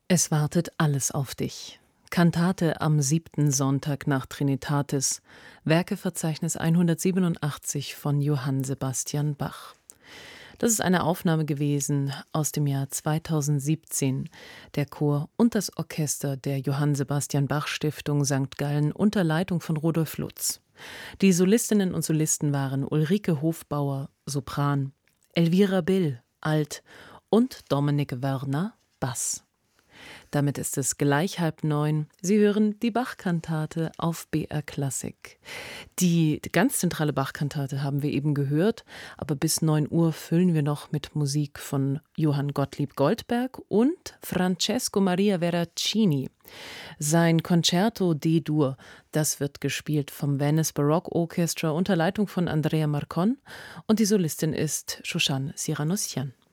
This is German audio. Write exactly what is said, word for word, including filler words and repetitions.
Es wartet alles auf dich. Kantate am siebten Sonntag nach Trinitatis, Werkeverzeichnis hundertsiebenundachtzig von Johann Sebastian Bach. Das ist eine Aufnahme gewesen aus dem Jahr zweitausendsiebzehn. Der Chor und das Orchester der Johann Sebastian Bach Stiftung Sankt Gallen unter Leitung von Rudolf Lutz. Die Solistinnen und Solisten waren Ulrike Hofbauer, Sopran, Elvira Bill, Alt und Dominik Wörner, Bass. Damit ist es gleich halb neun. Sie hören die Bach-Kantate auf B R Klassik. Die ganz zentrale Bach-Kantate haben wir eben gehört, aber bis neun Uhr füllen wir noch mit Musik von Johann Gottlieb Goldberg und Francesco Maria Veracini. Sein Concerto D-Dur, das wird gespielt vom Venice Baroque Orchestra unter Leitung von Andrea Marcon und die Solistin ist Shoshana Siranussian.